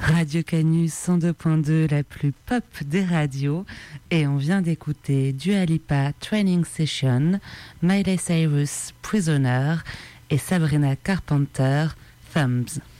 Radio Canus 102.2, la plus pop des radios. Et on vient d'écouter Dua Lipa Training Session, Miley Cyrus Prisoner et Sabrina Carpenter Thumbs.